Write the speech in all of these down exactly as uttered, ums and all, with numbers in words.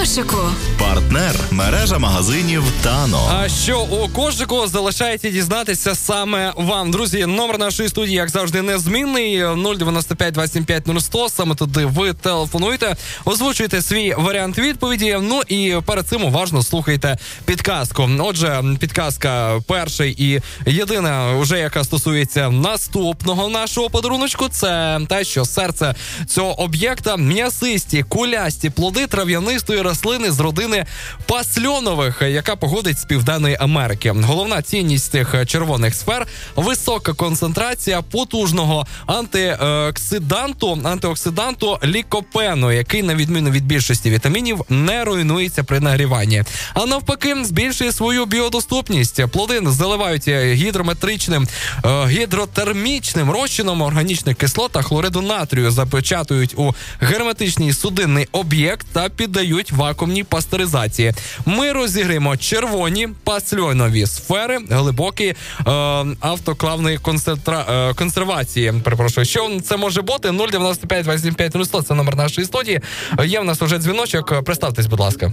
кошику. Партнер – мережа магазинів Тано. А що у кошику, залишається дізнатися саме вам. Друзі, номер нашої студії, як завжди, незмінний. нуль дев'яносто п'ять двадцять сім п'ять нуль сто. Саме туди ви телефонуєте, озвучуєте свій варіант відповіді. Ну і перед цим уважно слухайте підказку. Отже, підказка перша і єдина, вже яка стосується наступного нашого подаруночку, це те, що серце цього об'єкта – м'ясисті, кулясті плоди трав'янистої рослини з родини пасльонових, яка походить з Південної Америки. Головна цінність цих червоних сфер – висока концентрація потужного антиоксиданту, антиоксиданту лікопену, який, на відміну від більшості вітамінів, не руйнується при нагріванні. А навпаки, збільшує свою біодоступність. Плоди заливають гідрометричним, гідротермічним розчином органічних кислот та хлориду натрію, запечатують у герметичний судинний об'єкт та піддають вакуумній пастеризації. Ми розіграємо червоні пасльонові сфери глибокої е, автоклавної концентра... е, консервації. Перепрошую, що це може бути? нуль дев'яносто п'ять двадцять сім п'ять нуль сто, це номер нашої студії. Є в нас уже дзвіночок. Представтесь, будь ласка.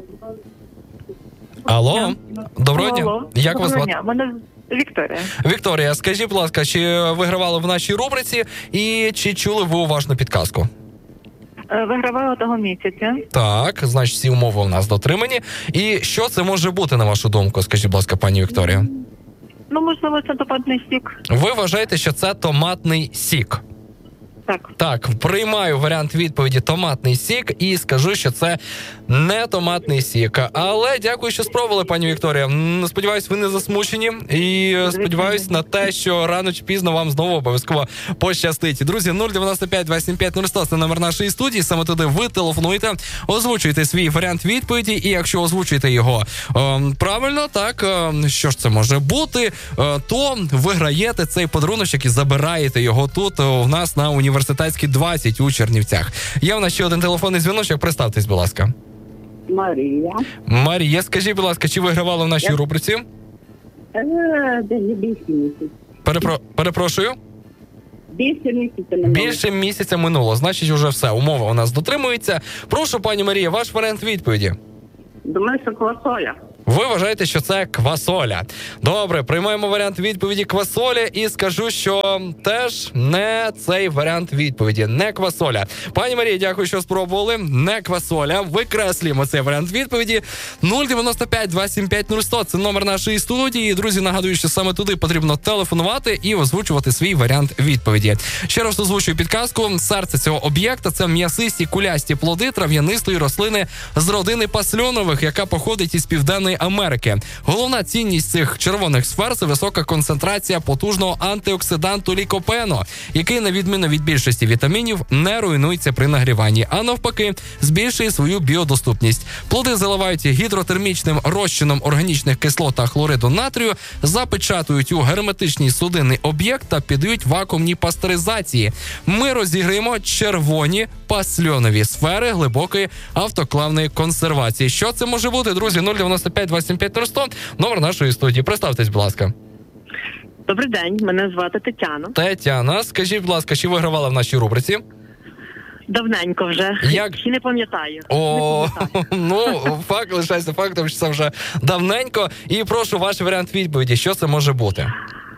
Алло. Доброго дня. Алло. Як вас звати? Мене Вікторія. Вікторія, скажіть, будь ласка, чи вигравали в нашій рубриці і чи чули ви уважно підказку? Вигравала того місяця. Так, значить, всі умови у нас дотримані. І що це може бути, на вашу думку? Скажіть, будь ласка, пані Вікторія. Ну, можливо, це томатний сік. Ви вважаєте, що це томатний сік? Так. Так, приймаю варіант відповіді томатний сік і скажу, що це не томатний сік. Але дякую, що спробували, пані Вікторія. Сподіваюсь, ви не засмучені. І сподіваюсь на те, що рано чи пізно вам знову обов'язково пощастить. Друзі, нуль дев'яносто п'ять двадцять сім п'ять нуль сто, це номер нашої студії. Саме туди ви телефонуєте, озвучуєте свій варіант відповіді. І якщо озвучуєте його е, правильно, так, е, що ж це може бути, е, то виграєте цей подарунок і забираєте його тут у нас на університеті. Університетський двадцять у Чернівцях. Є в нас ще один телефонний дзвіночок. Представтесь, будь ласка. Марія. Марія, скажіть, будь ласка, чи вигравали в нашій рубриці? Е, більше місяця. Перепро... Перепрошую? Більше місяця минуло. Більше місяця минуло. Значить, уже все. Умова у нас дотримується. Прошу, пані Марія, ваш варіант відповіді. Думаю, що квасоля. Ви вважаєте, що це квасоля. Добре, приймаємо варіант відповіді квасоля і скажу, що теж не цей варіант відповіді, не квасоля. Пані Марія, дякую, що спробували. Не квасоля. Викреслюємо цей варіант відповіді. нуль дев'яносто п'ять двадцять сім п'ять нуль сто, це номер нашої студії. Друзі, нагадую, що саме туди потрібно телефонувати і озвучувати свій варіант відповіді. Ще раз озвучую підказку. Серце цього об'єкта – це м'ясисті кулясті плоди трав'янистої рослини з родини пасльонових, яка походить із Південної Америки. Головна цінність цих червоних сфер – це висока концентрація потужного антиоксиданту лікопену, який, на відміну від більшості вітамінів, не руйнується при нагріванні, а навпаки, збільшує свою біодоступність. Плоди заливають гідротермічним розчином органічних кислот та хлориду натрію, запечатують у герметичний судинний об'єкт та піддають вакуумній пастеризації. Ми розіграємо червоні пасльонові сфери глибокої автоклавної консервації. Що це може бути, друзі? нуль дев'яносто п'ять двадцять сім п'ять нуль сто, номер нашої студії. Представтесь, будь ласка. Добрий день, мене звати Тетяна. Тетяна, скажіть, будь ласка, чи вигравала в нашій рубриці? Давненько вже. Як? Ще не пам'ятаю. О, не пам'ятаю. ну, факт лишається фактом, що це вже давненько. І прошу ваш варіант відповіді, що це може бути?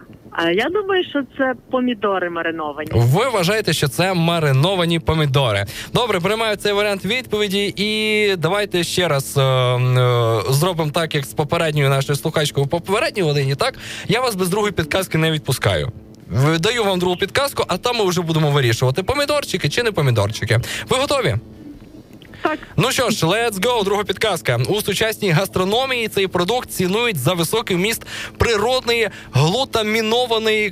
А я думаю, що це помідори мариновані. Ви вважаєте, що це мариновані помідори. Добре, приймаю цей варіант відповіді. І давайте ще раз е- е- зробимо так, як з попередньою нашою слухачкою по попередній годині, так? Я вас без другої підказки не відпускаю. Даю вам другу підказку, а там ми вже будемо вирішувати, помідорчики чи не помідорчики. Ви готові? Так. Ну що ж, let's go, друга підказка. У сучасній гастрономії цей продукт цінують за високий вміст природної глутамінованої,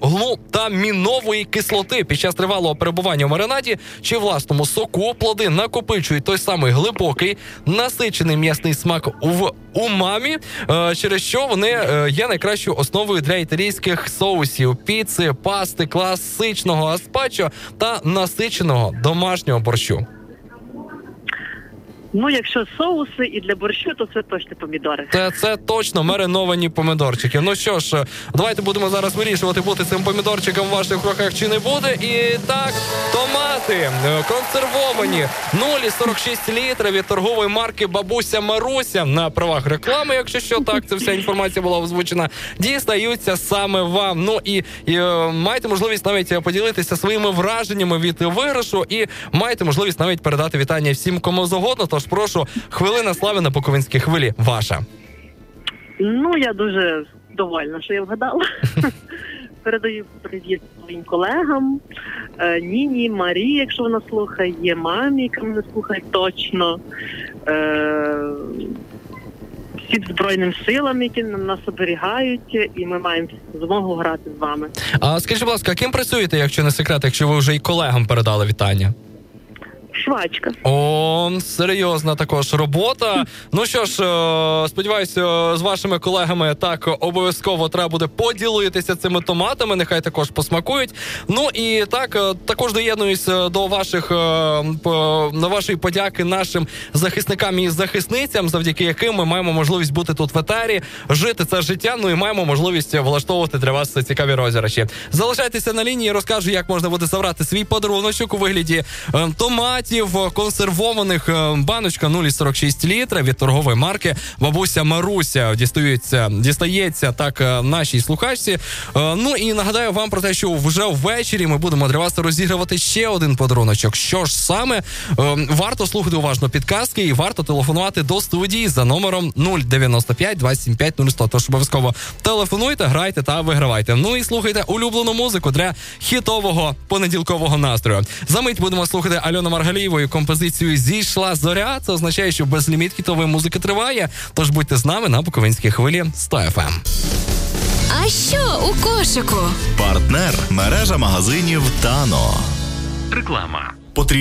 глутамінової кислоти. Під час тривалого перебування в маринаді чи власному соку плоди накопичують той самий глибокий, насичений м'ясний смак в умамі, через що вони є найкращою основою для італійських соусів, піци, пасти, класичного гаспачо та насиченого домашнього борщу. Ну, якщо соуси і для борщу, то це точно помідори. Це, це точно мариновані помідорчики. Ну що ж, давайте будемо зараз вирішувати, бути цим помідорчиком в ваших руках чи не буде. І так, томати консервовані нуль цілих сорок шість літра від торгової марки «Бабуся Маруся» на правах реклами, якщо що, так, це вся інформація була озвучена, дістаються саме вам. Ну і, і маєте можливість навіть поділитися своїми враженнями від виграшу і маєте можливість навіть передати вітання всім, кому завгодно. Тож прошу, хвилина слави на Буковинській хвилі ваша. Ну, я дуже довольна, що я вгадала. Передаю привіт своїм колегам, е, Ніні, Марії, якщо вона слухає, мамі, яка мене слухає точно, е, всім Збройним силам, які нас оберігають, і ми маємо змогу грати з вами. А скажіть, будь ласка, ким працюєте, якщо не секрет, якщо ви вже і колегам передали вітання? Швачка. О, серйозна також робота. Ну що ж, сподіваюся, з вашими колегами так обов'язково треба буде поділитися цими томатами, нехай також посмакують. Ну і так, також доєднуюсь до ваших, на вашої подяки нашим захисникам і захисницям, завдяки яким ми маємо можливість бути тут в етері, жити це життя, ну і маємо можливість влаштовувати для вас цікаві розіграші. Залишайтеся на лінії, розкажу, як можна буде забрати свій подаруночок у вигляді томатів, консервованих, баночка нуль цілих сорок шість літра від торгової марки «Бабуся Маруся». Дістається, дістається так нашій слухачці. Ну і нагадаю вам про те, що вже ввечері ми будемо для вас розігрувати ще один подаруночок. Що ж саме? Варто слухати уважно підказки і варто телефонувати до студії за номером нуль дев'яносто п'ять двадцять сім п'ять нуль сто. Тож обов'язково телефонуйте, грайте та вигравайте. Ну і слухайте улюблену музику для хітового понеділкового настрою. За мить будемо слухати Альону Маргалієвою композицію «Зійшла зоря». Це означає, що безліміт хітової музики триває. Тож будьте з нами на Буковинській хвилі сто еф ем. А що у кошику? Партнер мережа магазинів Тано. Реклама. Потрібно